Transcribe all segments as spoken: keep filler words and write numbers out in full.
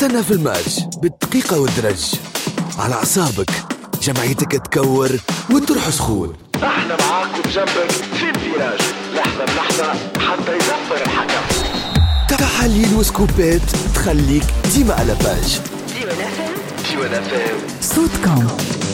استنى في الماتش بالدقيقة والدرج على أعصابك، جمعيتك تكور وتروح سخون. احنا معاك وبجنبك في الفيراج، لحظة بلحظة حتى يزفر الحكم. تحاليل وسكوبات تخليك ديما على باج. ديوان فام، ديوان فام صوتكم.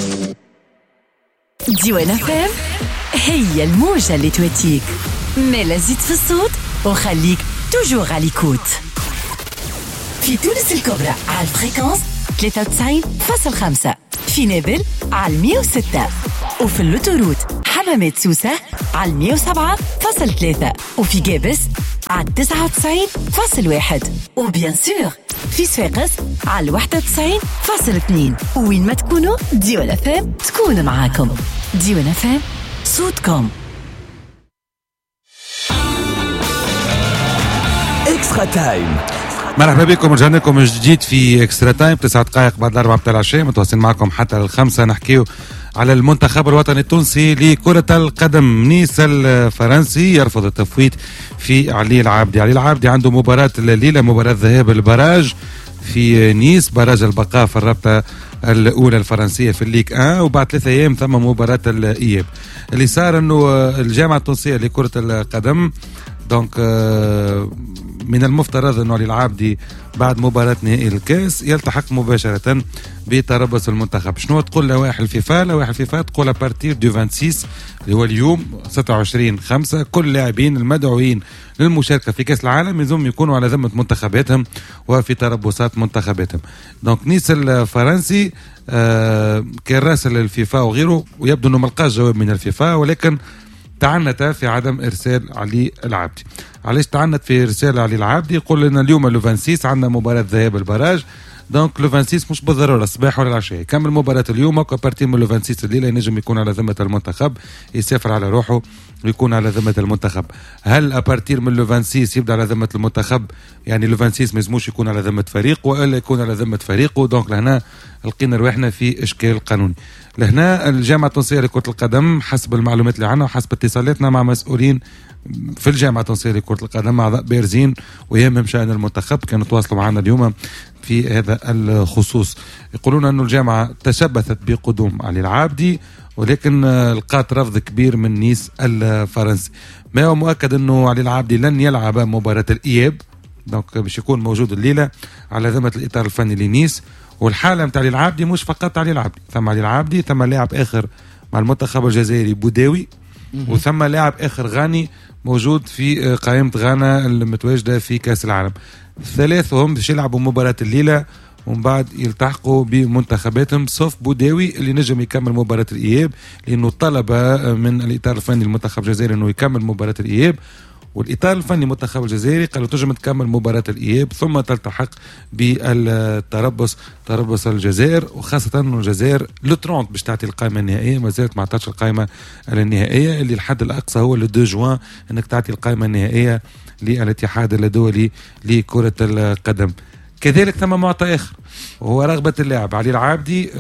ديوان فام هي الموجة اللي تواتيك، مالا زيد في الصوت وخليك توجور على ليكوت. في تونس الكبرى على الفريكونس ثلاثة وتسعين فاصل خمسة، في نابل على مية وستة، وفي اللوتوروت حمامات سوسة على مية وسبعة فاصل ثلاثة، وفي جابس على تسعة وتسعين فاصل واحد، وبيان سور في صفاقس على واحد وتسعين فاصل اثنين. وين ما تكونوا ديوان فام تكون معاكم. ديوان فام صوتكم. إكسترا تايم. مرحبا بكم، رجعنا لكم من جديد في اكسترا تايم. تسعة دقائق بعد الأربعة متاع العشاء، متواصلين معكم حتى الخمسة. نحكيو على المنتخب الوطني التونسي لكرة القدم. نيس الفرنسي يرفض التفويت في علي العابدي. علي العابدي عنده مباراة الليلة، مباراة ذهاب البراج في نيس، براج البقاء في الرابطة الأولى الفرنسية في الليك واحد، وبعد ثلاثة أيام ثم مباراة الإياب. اللي صار أنه الجامعة التونسية لكرة القدم دونك من المفترض أنه علي العابدي بعد مباراة نهائي الكاس يلتحق مباشرة بتربص المنتخب. شنو تقول لوائح الفيفا؟ لوائح الفيفا تقول أبارتير دو ستة وعشرين اللي هو اليوم ستة وعشرين خمسة كل لاعبين المدعوين للمشاركة في كاس العالم يلزم يكونوا على ذمة منتخباتهم وفي تربصات منتخباتهم. دونك نيس الفرنسي آه كان راسل الفيفا وغيره، ويبدو أنه ملقاش جواب من الفيفا، ولكن تعنت في عدم إرسال علي العابدي. علاش تعنت في إرسال علي العابدي؟ يقول لنا اليوم لو ستة وعشرين عندنا مباراة ذهاب البراج، دونك لو ستة وعشرين مش بالضرورة الصباح ولا العشاء، كمل مباراة اليوم وكبارتي من لو ستة وعشرين الليلة ينجم يكون على ذمة المنتخب، يسافر على روحه ويكون على ذمة المنتخب. هل أبارتير من لو ستة وعشرين يبدأ على ذمة المنتخب؟ يعني لو ستة وعشرين ما يزموش يكون على ذمة فريق وإلا يكون على ذمة فريقه. دونك لهنا لقينا رواحنا في إشكال قانوني. لهنا الجامعة التونسية لكرة القدم حسب المعلومات اللي عنا وحسب اتصالاتنا مع مسؤولين في الجامعة التونسية لكرة القدم مع بارزين ويهمهم شأن المنتخب، كانوا تواصلوا معنا اليوم في هذا الخصوص. يقولون أن الجامعة تشبثت بقدوم علي العابدي، ولكن لقات رفض كبير من نيس الفرنسي. ما هو مؤكد أنه علي العابدي لن يلعب مباراة الإياب، دونك باش يكون موجود الليلة على ذمة الإطار الفني لنيس. والحالة متاع علي العابدي مش فقط علي العابدي، ثم علي العابدي ثم لاعب آخر مع المنتخب الجزائري بوداوي، وثم لاعب آخر غاني موجود في قائمة غانا المتواجدة في كأس العالم. ثلاثهم باش يلعبوا مباراة الليلة ومن بعد يلتحقوا بمنتخباتهم، صوف بوداوي اللي نجم يكمل مباراة الإياب لأنه طلب من الإطار الفني المنتخب الجزائري أنه يكمل مباراة الإياب، والإطار الفني المنتخب الجزائري قالوا تنجم تكمل مباراة الإياب ثم تلتحق بالتربص تربص الجزائر، وخاصة أنه الجزائر لو باش تعطي القائمة النهائية، ما زالت ما عطاتش القائمة النهائية اللي الحد الأقصى هو اثنين جوان أنك تعطي القائمة النهائية للاتحاد الدولي لكرة القدم. كذلك ثم معطى آخر وهو رغبة اللاعب علي العابدي،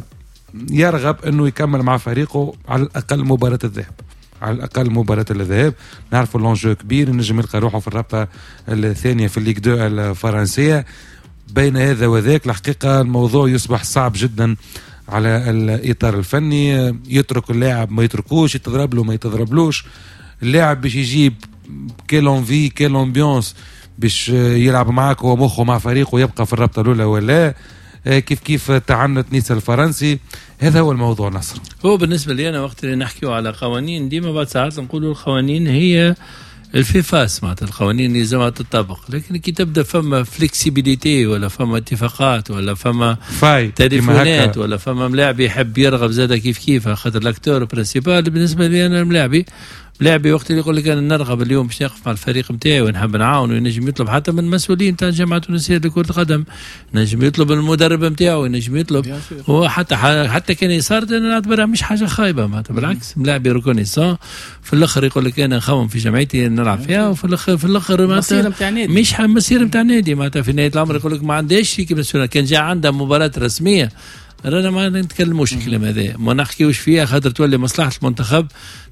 يرغب أنه يكمل مع فريقه على الأقل مباراة الذهاب، على الأقل مباراة الذهاب. نعرف اللونجو كبير، نجم يلقى روحه في الرابطة الثانية في الليغ دو الفرنسية. بين هذا وذاك الحقيقة الموضوع يصبح صعب جدا على الإطار الفني، يترك اللاعب ما يتركوش، يتضرب له ما يتضربلوش، اللاعب باش يجيب كيل انفي كيل امبيونس باش يلعب معك هو مخه مع فريقه ويبقى في الرابطة الأولى ولا كيف كيف تعنت نيس الفرنسي. هذا هو الموضوع نصر. هو بالنسبة لي أنا وقت اللي نحكيه على قوانين ديما بعد ساعات نقولوا القوانين هي الفيفا سمعت القوانين اللي لازم تطبق، لكن كي تبدا فما فليكسيبيليتي ولا فما اتفاقات ولا فما تليفونات ولا فما ملاعب يحب يرغب زاده كيف كيف خاطر الاكتور برينسيبال. بالنسبة لي أنا ملاعبي لاعبي وقت اللي يقول لك انا نرغب اليوم باش نقف مع الفريق نتاعي ونحب نعاون، وينجم يطلب حتى من المسؤولين تاع الجامعه التونسيه لكره القدم، ينجم يطلب المدرب نتاعو، ينجم يطلب هو حتى حتى كان صارت انا نعتبرها مش حاجه خايبه معناتها بالعكس. ملاعبي ريكونيسون في الاخر يقول لك انا نخمم في جامعتي نلعب فيها، وفي الاخر في الاخر معناتها مش مسيره نتاع نادي معناتها في نهايه الامر يقول لك ما عندهاش كيما كان جا عندها مباراه رسميه. رانا ما نتكلموش الكلام هذا، ما نحكيوش فيها خاطر تولي مصلحة المنتخب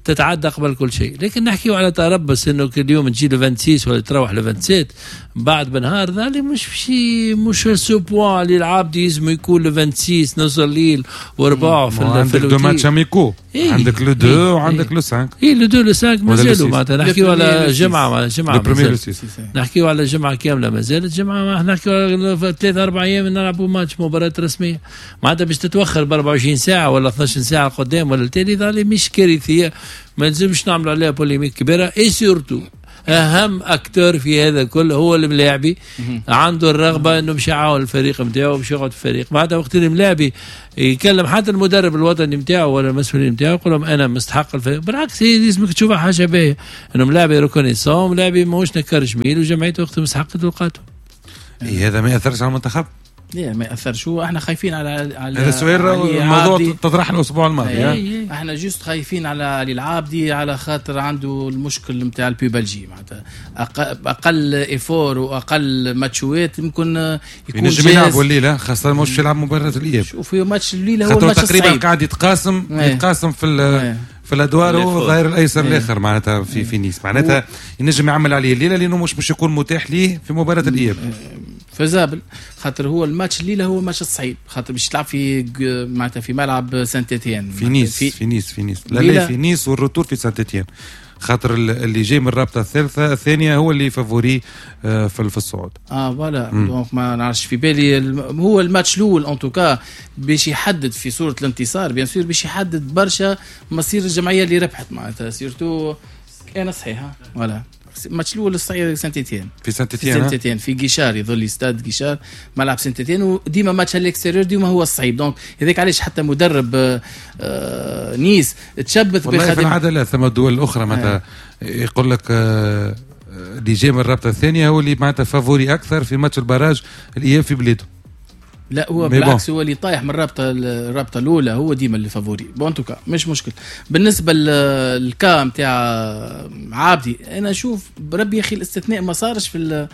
تتعدى قبل كل شيء. لكن نحكيو على تربص انه كل يوم تجي ل ستة وعشرين ولا تروح ل ستة وعشرين بعد بنهار، ذا مش شيء مش سو بوان اللي العابدي يزم يكون ل ستة وعشرين نص الليل واربعه في عندك دو ماتش اميكو، إيه عندك لو دو إيه وعندك لو خمسة. اي لو دو لو خمسة مازالوا معناتها نحكيو على جمعه جمعه نحكيو على جمعه كامله مازالت جمعه، نحكيو على ثلاثة أربعة ايام نلعبوا ماتش مباراه رسميه معناتها باش تتوخر ب أربعة وعشرين ساعه ولا اثناش ساعه قدام ولا التالي، ذا مش كارثيه ما لازمش نعملوا عليها بوليميك كبيره. اي سورتو اهم اكتور في هذا الكل هو الملاعبي، عنده الرغبه انه مش يعاون الفريق نتاعو باش يقعد في الفريق. بعد وقت الملاعبي يكلم حتى المدرب الوطني نتاعو ولا المسؤولين نتاعو يقول لهم انا مستحق الفريق، بالعكس هي لازمك تشوفها حاجه باهيه انه ملاعبي ريكونيسون، ملاعبي ماهوش نكر جميل وجمعيته وقت مستحق توقاته. إيه هذا ما ياثرش على المنتخب؟ لا ما ياثرش، هو احنا خايفين على على هذا السؤال الموضوع تطرح الاسبوع الماضي. ايه احنا جوست خايفين على علي العابدي على خاطر عنده المشكل نتاع البيبالجي معناتها اقل ايفور واقل ماتشوات يمكن يكون ينجم يلعب الليله خاصه مش يلعب مباراه الاياب. شوف هو ماتش الليله هو الماتش تقريبا قاعد يتقاسم ايه. يتقاسم في ايه. في الادوار وظاهر الايسر الاخر معناتها في ايه. في نيس معناتها ينجم يعمل عليه الليله لانه مش مش يكون متاح ليه في مباراه الاياب. فزابل خاطر هو الماتش الليله هو ماتش الصعيب خاطر باش تلعب في معناتها في ملعب سانت اتيان في نيس في, في نيس في نيس لا لا في نيس والروتور في سانت اتيان خاطر اللي جاي من الرابطه الثالثه الثانيه هو اللي فافوري في في الصعود. اه فوالا دونك ما نعرفش في بالي هو الماتش الاول ان توكا باش يحدد في صوره الانتصار بيان سور باش يحدد برشا مصير الجمعيه اللي ربحت معناتها سيرتو انا صحيح فوالا الماتش الاول الصعيد سانت اتيان في سانت اتيان في سانت اتيان في غيشار يظل استاد غيشار ملعب سانت اتيان وديما ماتش الاكستيريور ديما هو الصعيب دونك هذاك علاش حتى مدرب آه نيس تشبث والله في العاده لا ثم الدول الاخرى معناتها يقول لك آه اللي جاي من الرابطه الثانيه هو اللي معناتها فافوري اكثر في ماتش البراج الاياب في بلاده. لا هو بالعكس هو اللي طايح من الرابطه الرابطه الاولى هو ديما اللي فافوري بونتوكا مش مشكل. بالنسبه للكا نتاع عابدي انا اشوف بربي يا اخي الاستثناء ما صارش في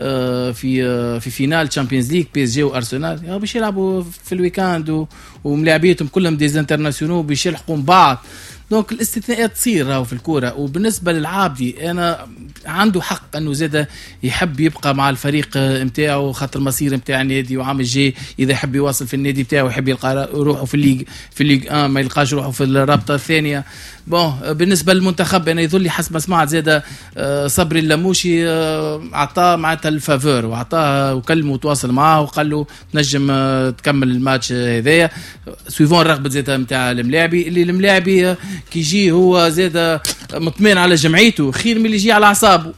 في في فينال تشامبيونز ليج بي اس جي وارسنال باش يلعبوا في الويكاند وملاعبيتهم كلهم ديز انترناسيونال باش يلحقوا بعض دونك الاستثناءات تصير راهو في الكوره. وبالنسبه للعابدي انا عنده حق انه زاد يحب يبقى مع الفريق نتاعو خاطر المصير نتاع النادي وعام الجاي اذا يحب يواصل في النادي نتاعو يحب يلقى روحه في الليغ في الليغ واحد ما يلقاش روحه في الرابطه الثانيه. بون بالنسبه للمنتخب انا يظل لي حسب ما سمعت زاد صبري اللموشي اعطاه معناتها الفافور واعطاه وكلمه وتواصل معاه وقال له تنجم تكمل الماتش هذايا سويفون رغبه زاد نتاع الملاعبي اللي الملاعبي كي يجي هو زاد مطمئن على جمعيته خير من اللي يجي على اعصابه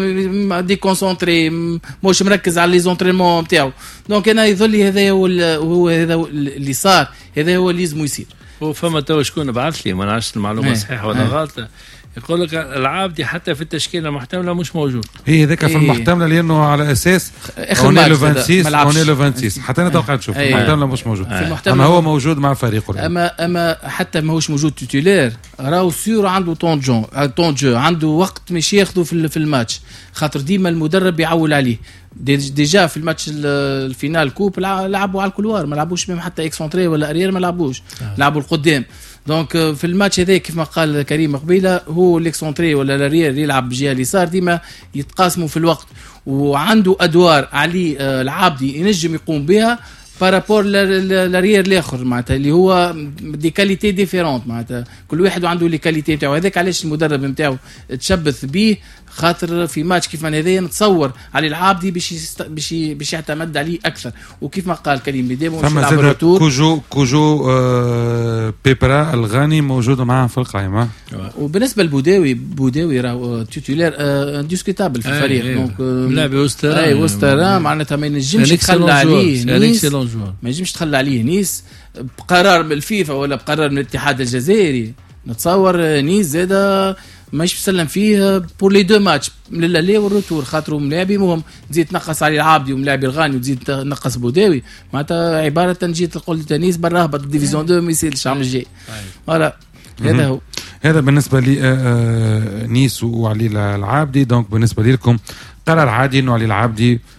دي كونسونطري مش مركز على لي زونطريمون نتاعو. دونك انا يظل لي هذا هو هو هذا اللي صار هذا هو اللي لازم يصير. وفما تو شكون بعث لي ما نعرفش المعلومه صحيحه ولا غلطه يقول لك العابدي حتى في التشكيله المحتمله مش موجود. هي ذاك في المحتمله لانه على اساس اوني لو ستة اوني لو ستة حتى انا توقعت نشوف المحتمله مش موجود اما هو موجود مع فريقه. اما اما حتى ماهوش موجود تيتولير راهو سيور عنده طون جون طون جو عنده وقت مش ياخذه في في الماتش خاطر ديما المدرب يعول عليه. ديجا في الماتش الفينال كوب لعبوا على الكولوار ما لعبوش ميم حتى اكسونتري ولا اريير ما لعبوش لعبوا القدام. دونك في الماتش هذا كيف ما قال كريم قبيله هو الاكسونتري ولا الاريير يلعب بجهه اليسار ديما يتقاسموا في الوقت وعنده ادوار علي العابدي ينجم يقوم بها بارابور لاريير الاخر معناتها اللي هو دي كاليتي ديفيرونت معناتها كل واحد عنده لي كاليتي نتاعو. هذاك علاش المدرب نتاعو تشبث به خاطر في ماتش كيف ما هذايا نتصور علي العابدي باش يست... باش باش يعتمد عليه اكثر. وكيف ما قال كريم بيديمو باش يلعب الروتور كوجو كوجو آه بيبرا الغاني موجود معاه في القائمه. وبالنسبه لبوداوي بوداوي راه تيتولير آه ديسكوتابل في الفريق دونك لاعب وسترا اي وسترا معناتها ما ينجمش يتخلى عليه نيس ما ينجمش تخلى عليه نيس بقرار من الفيفا ولا بقرار من الاتحاد الجزائري. نتصور نيس زاد ماش بسلم فيه بور لي دو ماتش للالي والروتور خاطروا ملاعبي مهم تزيد تنقص علي العابدي وملاعبي الغاني وتزيد تنقص بوداوي معناتها عباره تنجي تقول تنيس برا هبط الديفيزيون اثنين ما يصيرش العام الجاي. فوالا هذا هو هذا بالنسبه لي نيس وعلي العابدي. دونك بالنسبه لكم قرار عادي انه علي العابدي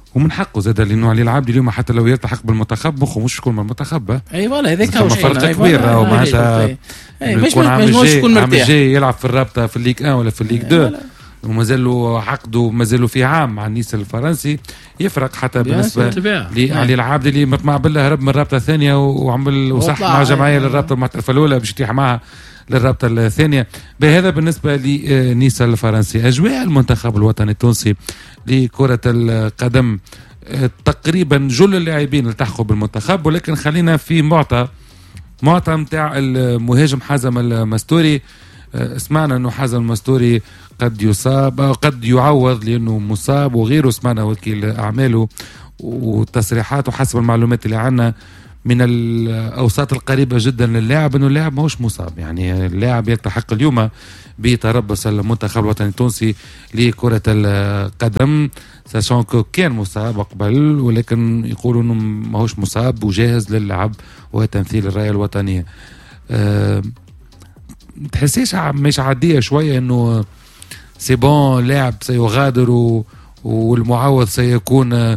ومن حقه زاد لانه علي العابدي اليوم حتى لو يلتحق بالمنتخب مخه مش يكون من المنتخب. اي والله هذاك هو فرق كبير راهو معناتها مش مش يكون مرتاح جاي يلعب في الرابطه في الليج واحد ولا في الليج اثنين ومازال له عقده مازال في عام مع نيس الفرنسي يفرق حتى بالنسبه لعلي العابدي اللي مطمع بالله هرب من الرابطه الثانيه وعمل وصح مع جمعيه للرابطه المحترفه الاولى باش يتيح معها للرابطه الثانيه. بهذا بالنسبه لنيس الفرنسي. اجواء المنتخب الوطني التونسي لكره القدم تقريبا جل اللاعبين التحقوا بالمنتخب، ولكن خلينا في معطى معطى متاع المهاجم حازم المستوري. سمعنا انه حازم المستوري قد يصاب او قد يعوض لانه مصاب وغيره. سمعنا وكيل اعماله وتصريحاته حسب المعلومات اللي عنا من الاوساط القريبه جدا للاعب انه اللاعب ماهوش مصاب، يعني اللاعب يلتحق اليوم بتربص المنتخب الوطني التونسي لكره القدم ساشون كو كان مصاب قبل، ولكن يقولوا انه ماهوش مصاب وجاهز للعب وتمثيل الرايه الوطنيه. أه تحسيش مش عاديه شويه انه سي بون لاعب سيغادر والمعوض سيكون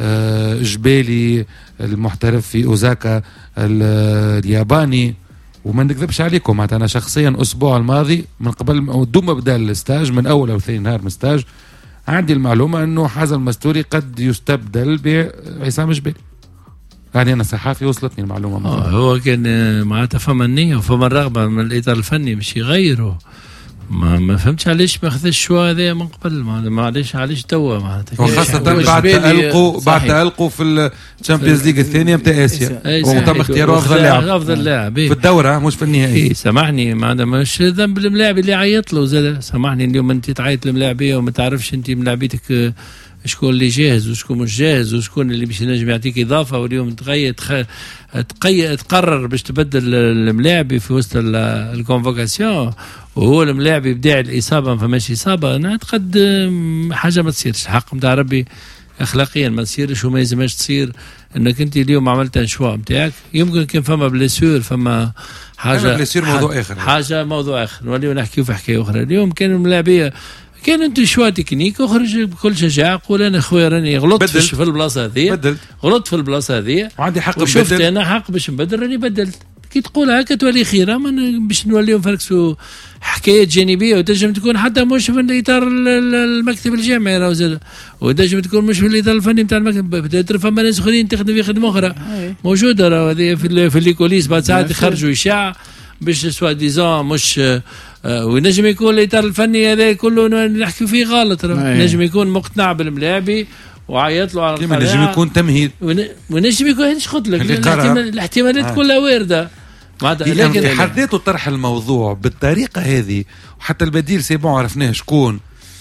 جبالي المحترف في اوزاكا الياباني؟ وما نكذبش عليكم معناتها انا شخصيا الاسبوع الماضي من قبل دوما بدا الستاج من اول او ثاني نهار من الستاج عندي المعلومه انه حازم المستوري قد يستبدل بعصام جبالي. يعني انا صحافي وصلتني المعلومه. آه هو كان معناتها فما النيه وفما الرغبه من الاطار الفني باش يغيره. ما ما فهمتش علاش ما خذش الشوا هذا من قبل، معليش علاش توا معناتها وخاصه بعد تألقوا بعد تألقوا في الشامبيونز ليج الثانيه نتاع اسيا وتم اختياره افضل لاعب افضل لاعب في الدوره مش في النهائي. إيه سامحني معناتها مش ذنب الملاعب اللي عيط له زاد. سامحني اليوم انت تعيط لملاعبيه وما تعرفش انت ملاعبيتك شكون اللي جاهز وشكون مش جاهز وشكون اللي باش ينجم يعطيك اضافه، واليوم تغير تقي تقرر باش تبدل الملاعبي في وسط الكونفوكاسيون وهو الملاعبي بداعي الاصابه ما فماش اصابه. انا اعتقد حاجه ما تصيرش، حق نتاع ربي اخلاقيا ما تصيرش وما يلزمش تصير. انك انت اليوم عملت انشوا نتاعك يمكن كان فما بليسور فما حاجه بليسور موضوع اخر حاجه موضوع اخر نوليو نحكيو في حكايه اخرى. اليوم كانوا الملاعبيه كان انت شوا تكنيك اخرج بكل شجاعه قول انا خويا راني غلطت في البلاصه هذه غلطت في البلاصه هذه وعندي حق وشفت انا حق باش نبدل راني بدلت. كي تقول هكا تولي خيره باش نوليو نفركسوا حكايات جانبيه وتنجم تكون حتى مش في اطار المكتب الجامعي راهو زاد وتنجم تكون مش في الاطار الفني نتاع المكتب. فما ناس اخرين تخدم في خدمه اخرى موجوده راهو هذه في في ليكوليس بعد ساعات يخرجوا اشاعه باش سوا ديزون مش آه ونجم يكون الاطار الفني هذا كله نحكي فيه غلط. نجم يكون مقتنع بالملاعبي وعيط له على القناعه نجم يكون تمهيد ونجم يكون ايش قلت لك الاحتمالات آه. كلها وارده. لكن في حد ذاته طرح الموضوع بالطريقه هذه وحتى البديل سي بون عرفناه شكون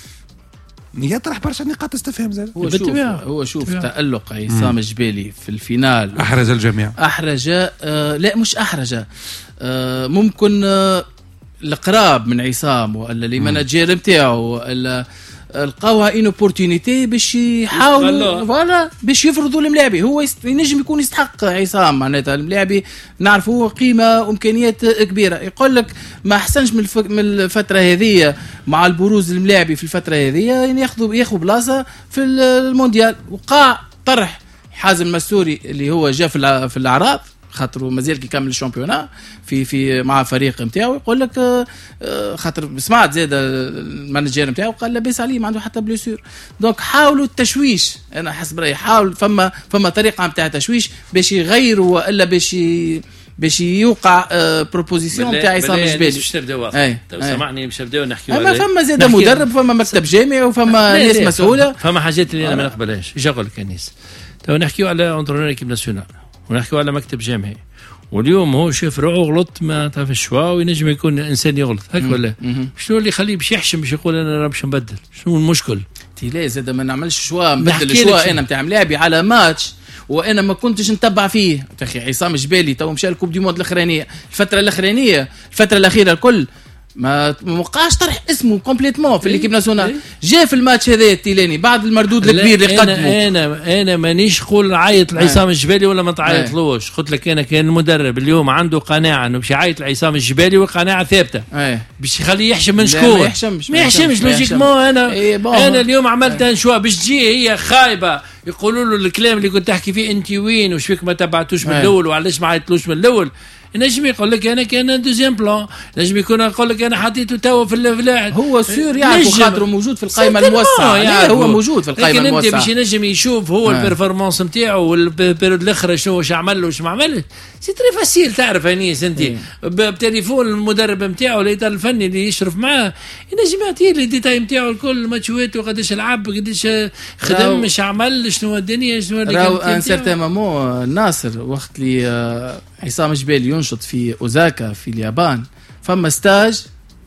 يطرح برشا نقاط استفهام زاد. هو شوف هو شوف تألق عصام الجبالي في الفينال احرج الجميع. احرج آه لا مش احرج آه ممكن آه القراب من عصام ولا اللي مانجير نتاعو ولا لقاوها ان اوبورتونيتي باش يحاولوا فوالا باش يفرضوا الملاعبي. هو ينجم يكون يستحق عصام معناتها الملاعبي نعرفوا قيمه وامكانيات كبيره. يقول لك ما احسنش من من الفتره هذه مع البروز الملاعبي في الفتره هذه يعني ياخذوا ياخذوا بلاصه في المونديال. وقع طرح حازم المستوري اللي هو جاء في في الاعراب خاطر مازال كي كمل الشامبيونا في في مع فريق نتاعو. يقول لك خاطر سمعت زاد المانجير نتاعو قال لاباس عليه ما عنده حتى بليسور. دونك حاولوا التشويش انا حسب رايي حاول فما فما طريقه نتاع تشويش باش يغيروا والا باش باش يوقع بروبوزيسيون نتاع عصام الجبالي. باش نبداو سامحني باش نبداو نحكيو اما فما زاد مدرب فما مكتب جامعي وفما ناس مسؤوله فما حاجات اللي انا ما نقبلهاش. ايش نقول لك انيس تو نحكيو على انترونور ايكيب ناسيونال ونحكيو على مكتب جامعي واليوم هو شاف روحه غلط ما تعرف الشوا وينجم يكون انسان يغلط هكا ولا شنو اللي يخليه باش يحشم باش يقول انا باش نبدل؟ شنو المشكل؟ تي لا زاد ما نعملش شوا نبدل شوا انا نتاع ملاعبي على ماتش وانا ما كنتش نتبع فيه. اخي عصام الجبالي تو مشى الكوب دي مود الاخرانيه الفتره الاخرانيه الفتره الاخيره الكل ما موقعش طرح اسمه كومبليتمون في ليكيب ناسيونال. جاء في الماتش هذا التيلاني بعد المردود الكبير اللي قدمه. انا انا انا مانيش نقول عيط لعصام الجبالي ولا ما تعيطلوش. قلت لك انا كان المدرب اليوم عنده قناعه انه باش يعيط لعصام الجبالي وقناعه ثابته باش يخليه يحشم من شكون ما يحشمش ما يحشمش لوجيكمون. انا ايه انا اليوم عملت انشوا باش تجي هي خايبه يقولوا له الكلام اللي كنت تحكي فيه انت وين وش فيك ما تبعتوش من الاول وعلاش ما عيطلوش من الاول. نجم يقول لك انا كان دوزيام بلان، نجم يكون يقول لك انا حطيته توا في الفلاح. هو سور يعرف خاطره موجود في القائمه الموسعه، يعني هو موجود في القائمه الموسعه. لكن انت باش ينجم يشوف هو آه. البرفورمانس نتاعو والبيريود الاخر شنو واش عمل واش ما عملش. سي تري فاسيل تعرف انيس انت إيه. بتليفون المدرب نتاعو اللي الفني اللي يشرف معاه ينجم يعطيه لي ديتاي نتاعو الكل، ماتشوات وقداش لعب قداش خدم مش عمل شنو الدنيا شنو اللي راهو ان سيرتان مومون ناصر وقت اللي عصام جبال ينشط في اوزاكا في اليابان فما ستاج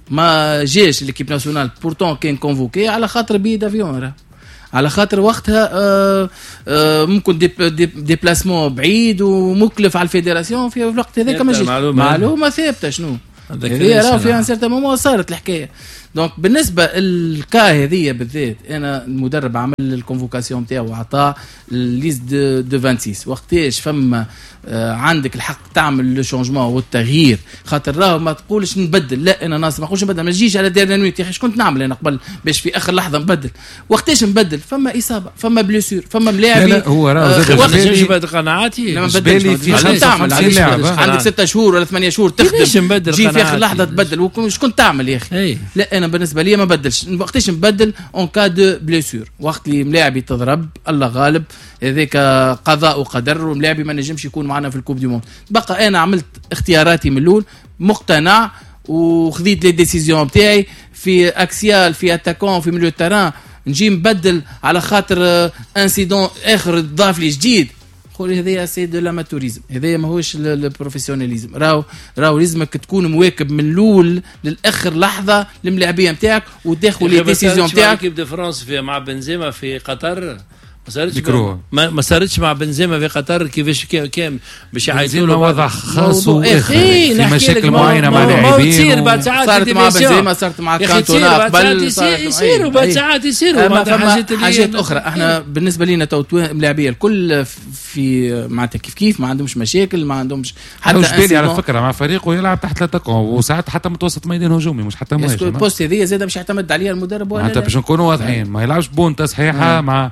ما جاش ليكيب ناسيونال بورتون كان كونفوكي على خاطر بي دافيون، على خاطر وقتها آآ آآ ممكن دي دي ديبلاسمون بعيد ومكلف على الفيدراسيون في الوقت هذاك ما جاش. معلومه, معلومة ثابته شنو هذه راه في ان سيرتان مومون صارت الحكايه. دونك بالنسبه الكا هذه بالذات انا المدرب عمل الكونفوكاسيون نتاعو وعطاه الليست دو, دو ستة وعشرين وقتاش فما آه عندك الحق تعمل لو شونجمون والتغيير، خاطر راهو ما تقولش نبدل، لا انا ناس ما نقولش نبدل، ما تجيش على دير نويت يا اخي كنت نعمل انا قبل باش في اخر لحظه نبدل. وقتاش نبدل فما اصابه فما بليسور فما ملاعبي. لا هو راهو زاد وقتاش نبدل قناعاتي لما بدل في تعمل عندك ستة شهور ولا ثمانية شهور تخدم تجي في اخر لحظه تبدل وش كنت تعمل يا اخي. لا انا بالنسبه لي ما بدلش. وقتاش نبدل اون كا دو بليسور، وقت اللي ملاعبي تضرب الله غالب هذاك قضاء وقدر وملاعبي ما نجمش يكون معنا في الكوب دي موند. بقى انا عملت اختياراتي من الاول مقتنع وخذيت لي ديسيزيون بتاعي في اكسيال في اتاكون في ميليو تيران نجي نبدل على خاطر انسيدون اخر ضاف لي جديد. قول هذايا سي دو لاماتوريزم، هذايا ماهوش البروفيسيوناليزم. راهو راهو لازمك تكون مواكب من الاول للاخر لحظه الملاعبيه نتاعك وتاخذ لي ديسيزيون نتاعك. كيف دو فرنسا في مع بنزيما في قطر ما صارتش ما, ما صارتش مع بنزيما في قطر كيفاش كان باش يعيطوا له وضع خاص واخر في مشاكل معينه مع لاعبين. تصير بعد ساعات صارت مع بنزيما صارت مع كانتونا قبل يصيروا بعد ساعات يصيروا حاجات حاجات اخرى. احنا بالنسبه لنا تو ملاعبيه الكل في معناتها كيف كيف ما عندهمش مشاكل ما عندهمش حتى جبالي على فكره مع فريقه يلعب تحت التقوم وساعات حتى متوسط ميدان هجومي مش حتى مهاجم. البوست هذه زاد باش يعتمد عليها المدرب ولا انت باش نكونوا واضحين ما يلعبش بونتا صحيحه مع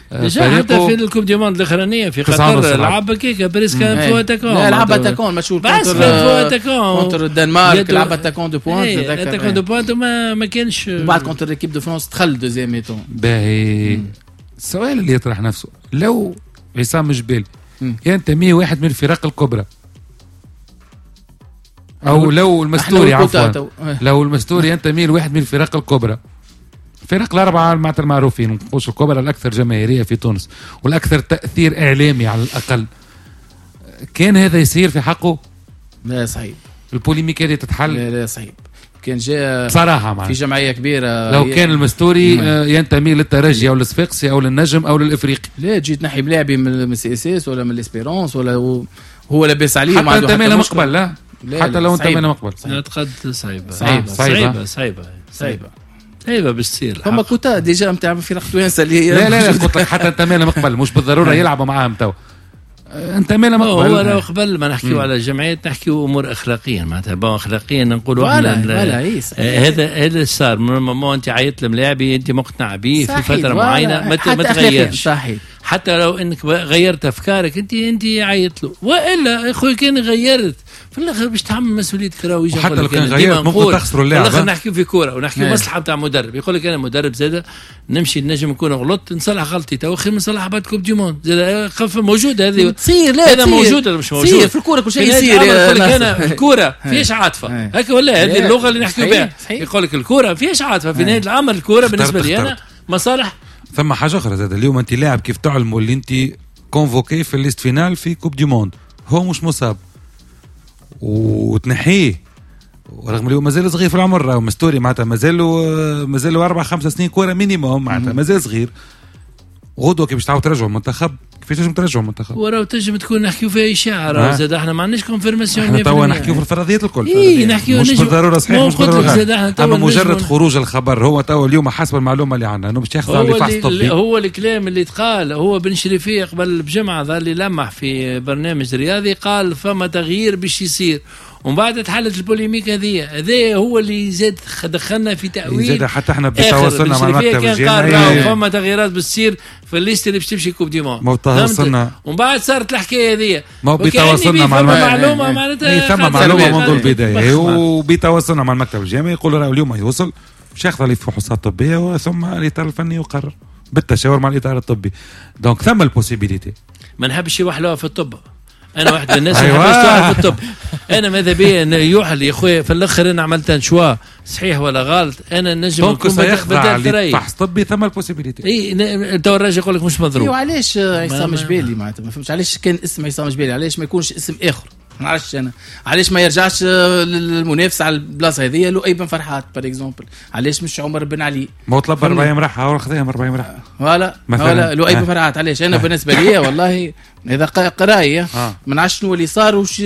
حتى في الكوب دي موند الاخرانيه في قطر لعب كيكا بريس كان فوا تاكون. لا لعب تاكون مشهور بس فوا تاكون كونتر الدنمارك لعب تاكون دو بوينت تاكون دو بوينت وما ما كانش. وبعد كونتر ليكيب دو فرنسا دخل دوزيام ميتون. باهي السؤال اللي يطرح نفسه لو عصام جبال ينتمي واحد من الفرق الكبرى او لو المستوري عفوا لو المستوري ينتمي لواحد من الفرق الكبرى فرق الأربعة معناتها المعروفين نقولش الكبرى الأكثر جماهيرية في تونس والأكثر تأثير إعلامي على الأقل، كان هذا يصير في حقه؟ لا صعيب. البوليميك هذه تتحل؟ لا لا صعيب. كان جاء بصراحة معنا في جمعية كبيرة لو كان المستوري ينتمي للترجي أو للصفاقسي أو للنجم أو للإفريقي. لا تجي تنحي ملاعبي من السي اس اس ولا من الاسبيرونس ولا هو, هو لاباس عليه حتى انت ماله مقبل. لا حتى لو انت ماله مقبل اعتقد صعيبة صعيبة صعيبة صعيبة صعيبة ايوه باش تصير فما كوتا ديجا نتاع فرق توانسه اللي لا لا لا قلت لك حتى انت ماله مقبل مش بالضروره يلعبوا معاهم تو انت ماله مقبل. هو لو قبل ما نحكيو على الجمعيات نحكيو امور اخلاقيه معناتها بون اخلاقيا نقولوا احنا هذا هذا صار من المومون انت عيطت لملاعبي انت مقتنع به في فتره معينه ما تغيرش صحيح حتى لو انك غيرت افكارك انت انت عيط له والا اخوي كان غيرت في الاخر باش تعمل مسؤوليه كراوي. وحتى لو كان غيرت ممكن تخسروا اللاعب. الاخر نحكي في كوره ونحكي مصلحه نتاع مدرب يقول لك انا مدرب زاد نمشي نجم نكون غلطت نصلح غلطي تو خير من نصلح بعد كوب دي موند زاد خف موجود هذه تصير. لا هذا موجود ولا مش موجود في الكوره كل شيء يصير. يقول لك انا الكوره فيش عاطفه هكا ولا هذه اللغه اللي نحكيو بها. يقول لك الكوره فيش عاطفه في نهايه الامر الكوره بالنسبه لي انا مصالح. ثم حاجه اخرى زاد اليوم انت لاعب كيف تعلموا اللي انت كونفوكي في الليست فينال في كوب دي موند هو مش مصاب وتنحيه ورغم اللي هو مازال صغير في العمر راهو مستوري معناتها مازال مازال اربع خمس سنين كوره مينيموم معناتها مازال صغير غدوه كيف تعاود ترجعوا المنتخب كيفاش تنجم ترجعوا المنتخب وراه تنجم تكون نحكيو فيها اشاعه راه زاد احنا ما عندناش كونفيرماسيون احنا توا نحكيو في الفرضيات الكل اي نحكيو مش بالضروره صحيح مش بالضروره اما مجرد خروج الخبر هو توا اليوم حسب المعلومه اللي عندنا انه باش ياخذ على فحص طبي. هو الكلام اللي تقال هو بن شريفيه قبل بجمعه ظل لمح في برنامج رياضي قال فما تغيير باش يصير ومن بعد تحلت البوليميك هذه هذا هو اللي زاد دخلنا في تاويل زاد حتى احنا بتواصلنا مع المكتب الجامعي فما تغييرات بتصير في الليست اللي باش تمشي كوب دي مون ما تواصلنا ومن بعد صارت الحكايه هذه ما بتواصلنا مع معلومه معناتها ثم معلومه منذ البدايه وبتواصلنا مع المكتب الجامعي يقولوا راه اليوم يوصل باش ياخذ لي فحوصات طبيه ثم الاطار الفني يقرر بالتشاور مع الاطار الطبي. دونك ثم البوسيبيليتي. ما نحبش يوحلوها في الطب. انا واحد من الناس اللي حبستوها في الطب. انا ماذا بيا ان يوحل يا خويا في الاخر انا عملت شوا صحيح ولا غلط انا نجم نكون بدل فحص طبي ثم البوسيبيليتي. اي تو الراجل يقول لك مش مضروب. وعلاش عصام جبالي معناتها ما فهمتش علاش كان اسم عصام جبالي علاش ما يكونش اسم اخر ما نعرفش انا علاش ما يرجعش للمنافس على البلاصه هذه لؤي بن فرحات بار اكزومبل علاش مش عمر بن علي ما طلب أربعة مرحها وخذاهم أربعة مرحها ولا ولا لؤي بن فرحات علاش انا بالنسبه لي والله اذا قرايه آه. ما نعرفش شنو اللي صار وش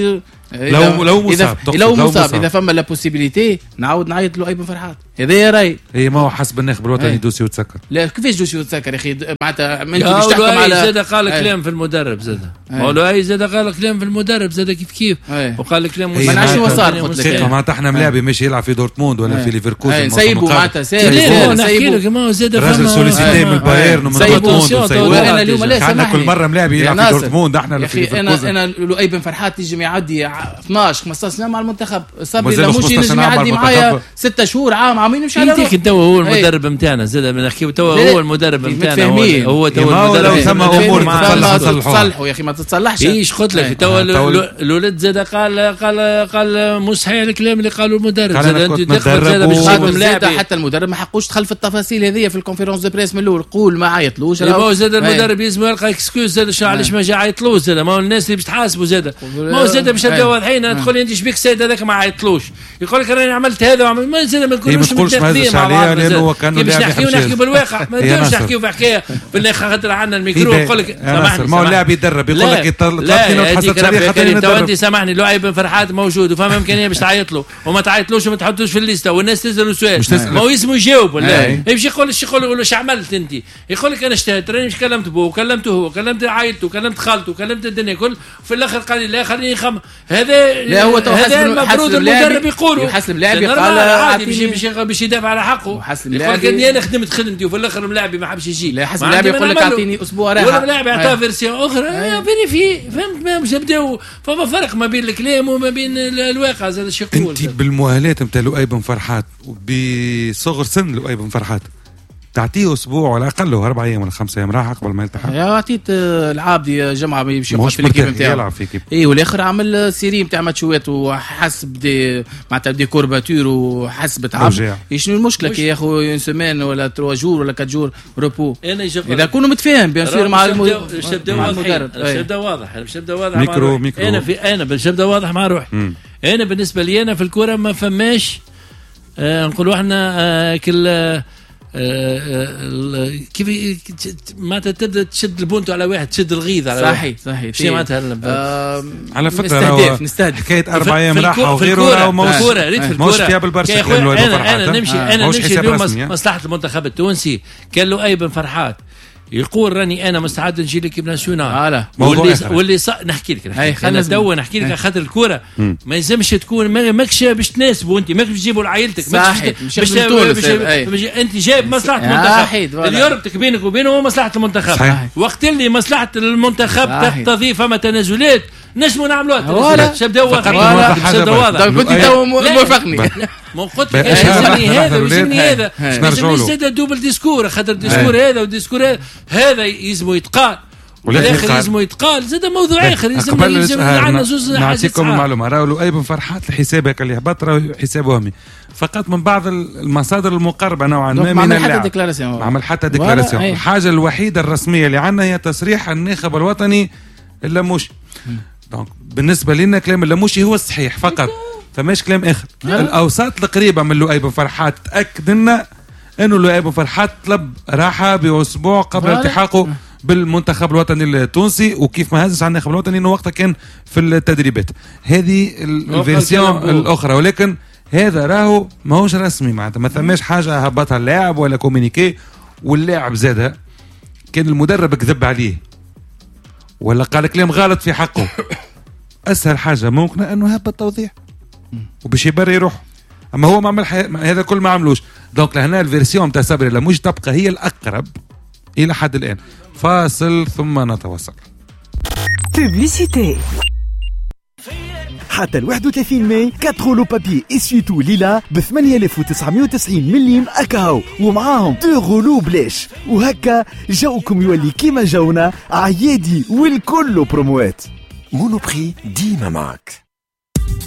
لو لو مصاب لو مصاب اذا فما لا بوسيبيليتي نعاود نعيط لؤي بن فرحات هذا يا راي اي ما هو حسب الناخب الوطني دوسي وتسكر. لا كيفاش دوسي وتسكر يا اخي معناتها انت باش تحكم على زاد قال كلام في المدرب زاد لؤي زاد قال كلام في المدرب زاد كيف كيف وقال كلام ما نعرفش شنو صار قلت لك معناتها احنا ملاعبي ماشي يلعب في دورتموند ولا في ليفركوزن سيبوا معناتها سيبوا نحكي لك ما هو زاد راجل سوليسيتي من البايرن ومن دورتموند انا اليوم لا احنا كل مره ملاعبي يلعب في دورتموند احنا في انا انا لؤي بن فرحات يجي يعدي اثناش خمسطاش سنه مع المنتخب صبري لموشي ينجم يعدي معايا ستة شهور عام عامين مش على روح تو هو المدرب نتاعنا زاد بنحكيو تو هو المدرب نتاعنا هو تو المدرب ثم امور تصلحوا يا اخي ما تتصلحش ايش قلت لك تو الولد زاد قال قال قال مش صحيح الكلام اللي قالوا المدرب زاد انت تدخل زاد باش زاد حتى المدرب ما حقوش دخل في التفاصيل هذه في الكونفيرونس دو بريس من الاول قول ما عيطلوش ما هو زاد المدرب لازم يلقى اكسكيوز زاد علاش ما جا عيطلوش زاد ما هو الناس اللي باش تحاسبوا زاد ما هو زاد باش نبداو واضحين تقول لي انت شبيك السيد هذاك ما عيطلوش يقول لك راني عملت هذا وعملت ما زاد ما نكونوش متفقين مع بعض لانه كانوا باش نحكيو نحكيو بالواقع ما نبداوش نحكيو في حكايه بالله خاطر عندنا الميكرو يقول لك سامحني ما هو اللاعب يدرب يقول لك طلبتني وتحسب شريحه خاطر تو انت سامحني لؤي بن فرحات موجود وفما امكانيه باش تعيط له وما تعيطلوش وما تحطوش في الليسته والناس تسال سؤال ما هو اسمه يجاوب ولا يمشي يقول ايش يقول له ايش عملت انت يقول لك انا اجتهدت راني مش كلمت بوه وكلمته هو كلمت عائلته وكلمت خالته وكلمت الدنيا كل في الاخر قال لي لا خليني نخمم هذا لا هو هذا المفروض المدرب يقوله يحسب اللاعب قال عادي باش باش يدافع على حقه يقول لك اني انا خدمت خدمتي وفي الاخر الملاعب ما حبش يجي لا حسب اللاعب يقول لك اعطيني اسبوع راحه ولا اللاعب يعطاه فيرسيون اخرى فيريفي فهمت ما مش نبداو فما فرق ما بين الكلام وما بين الواقع زاد شي يقول انت بالمؤهلات نتاع لؤي بن فرحات وبصغر سن لؤي بن فرحات تعطيه اسبوع على الاقل اربع ايام ولا خمسة ايام راحه قبل ما يلتحق. يا عطيت العابدي جمعه يمشي في الكيب نتاعو اي والاخر عمل سيري نتاع ماتشوات وحسب دي معناتها دي كورباتور وحسب تعب شنو المشكله كي ياخذ سيمين ولا تروا جور ولا كات جور روبو اذا كونوا متفاهم بيان سور مع المدرب باش نبدا واضح باش نبدا واضح ميكرو ميكرو انا في انا باش نبدا واضح مع روحي انا بالنسبه لي انا في الكره ما فماش آه نقولوا احنا آه كل آه آه كيف معناتها تبدا تشد البونتو على واحد تشد الغيظ على صحيح صحيح شنو معناتها آه على فكره نستهدف نستهدف حكايه اربع ايام راحه وغيره راهو موش ريت في الكوره فيها بالبرشا انا انا نمشي انا نمشي اليوم مصلحه المنتخب التونسي كان له اي بن فرحات يقول راني انا مستعد نجي لك ناسيونال واللي واللي ص... نحكي لك نحكي انا تو نحكي لك خاطر الكوره ما يلزمش تكون ماكش باش تناسبوا انت ماكش تجيبوا لعائلتك ماكش باش انت جايب مصلحه المنتخب اللي يربطك بينك وبينه هو مصلحه المنتخب وقت اللي مصلحه المنتخب تقتضي فما تنازلات نجموا نعملوها شبداو واضح واضح كنت تو موافقني ما قلت لك يلزمني هذا ويلزمني هذا يلزمني زاد دوبل ديسكور خاطر الديسكور هذا والديسكور هذا هذا يلزمو يتقال والاخر يلزمو يتقال زاد موضوع اخر يلزم يلزم عندنا زوج نعطيكم المعلومه راهو لؤي بن فرحات الحساب هكا اللي هبط راهو حساب وهمي فقط من بعض المصادر المقربه نوعا ما من اللاعب حتى ديكلاراسيون عمل حتى ديكلاراسيون الحاجه الوحيده الرسميه اللي عندنا هي تصريح الناخب الوطني اللموشي دونك بالنسبه لنا كلام اللموشي هو الصحيح فقط فماش كلام اخر الاوساط القريبه من لؤي بن فرحات تاكد لنا انه لؤي بن فرحات طلب راحه باسبوع قبل التحاقه بالمنتخب الوطني التونسي وكيف ما هزش على الناخب الوطني انه وقتها كان في التدريبات هذه الفيرسيون الاخرى ولكن هذا راهو ماهوش رسمي معناتها ما ثماش حاجه هبطها اللاعب ولا كومينيكي واللاعب زادها كان المدرب كذب عليه ولا قال كلام غلط في حقه اسهل حاجه ممكن انه هبط توضيح وباش يبرر يروح. اما هو ما عمل حي... هذا كل ما عملوش. دونك لهنا الفيرسيون تاع صبري لموج تبقى هي الاقرب الى حد الان. فاصل ثم نتواصل. بوبليسيتي. حتى ال واحد وثلاثين ماي كاتر لو بابي اسيتو ليلا ب ثمانية آلاف وتسعمائة وتسعين مليم اكاو ومعاهم دو غلو بلاش. وهكا جوكم يولي كيما جونا عيادي والكل بروموات. مونوبري ديما معك.